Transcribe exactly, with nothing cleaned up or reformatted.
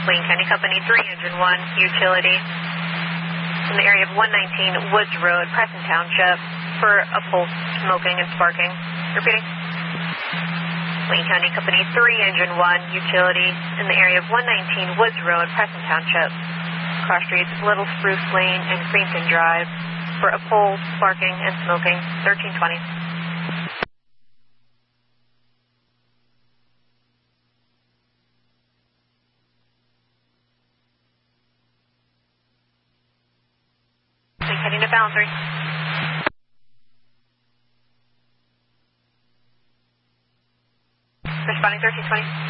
Wayne County Company three, Engine one, utility, in the area of one nineteen Woods Road, Preston Township, for a pulse, smoking and sparking. Repeating. Wayne County Company three, Engine one, utility, in the area of one nineteen Woods Road, Preston Township, cross streets Little Spruce Lane and Greenton Drive, for a pulse, sparking and smoking, thirteen twenty. Heading to Boundary. Responding thirteen twenty.